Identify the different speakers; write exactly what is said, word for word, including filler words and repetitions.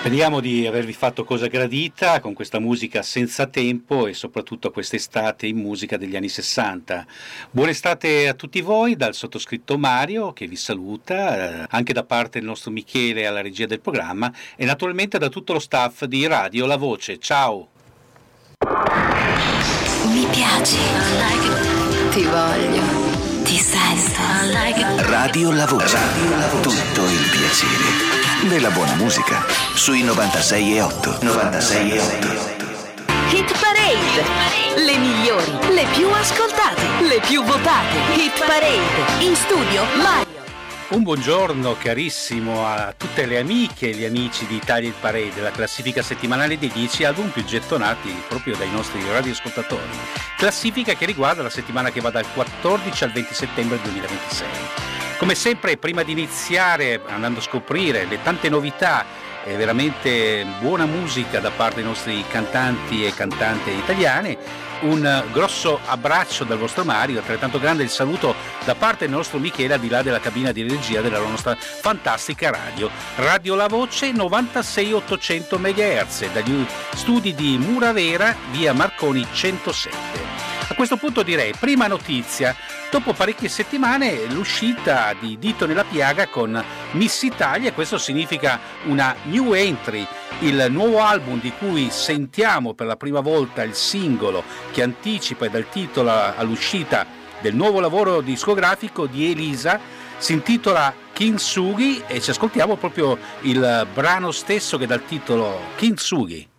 Speaker 1: Speriamo di avervi fatto cosa gradita con questa musica senza tempo e soprattutto quest'estate in musica degli anni sessanta. Buona estate a tutti voi dal sottoscritto Mario che vi saluta, eh, anche da parte del nostro Michele alla regia del programma e naturalmente da tutto lo staff di Radio La Voce. Ciao!
Speaker 2: Mi piaci, ti voglio, ti sento.
Speaker 3: Radio La Voce, tutto il piacere della buona musica sui novantasei e otto. novantasei e otto.
Speaker 2: Hit Parade, le migliori, le più ascoltate, le più votate. Hit Parade, in studio Mario.
Speaker 1: Un buongiorno carissimo a tutte le amiche e gli amici di Italia Hit Parade, la classifica settimanale dei dieci album più gettonati proprio dai nostri radioascoltatori. Classifica che riguarda la settimana che va dal quattordici al venti settembre duemilaventisei. Come sempre, prima di iniziare andando a scoprire le tante novità e veramente buona musica da parte dei nostri cantanti e cantante italiane, un grosso abbraccio dal vostro Mario, altrettanto grande il saluto da parte del nostro Michele al di là della cabina di regia della nostra fantastica radio. Radio La Voce novantasei ottocento megahertz dagli studi di Muravera, via Marconi centosette. A questo punto direi, prima notizia, dopo parecchie settimane l'uscita di Dito nella piaga con Miss Italia, questo significa una new entry, il nuovo album di cui sentiamo per la prima volta il singolo che anticipa e dà il titolo all'uscita del nuovo lavoro discografico di Elisa, si intitola Kintsugi e ci ascoltiamo proprio il brano stesso che dà il titolo Kintsugi.